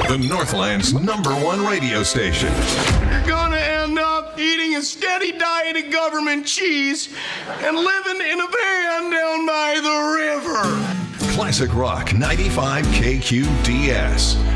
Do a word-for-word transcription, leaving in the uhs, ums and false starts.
The Northland's number one radio station. You're gonna end up eating a steady diet of government cheese and living in a van down by the river. Classic Rock ninety-five K Q D S.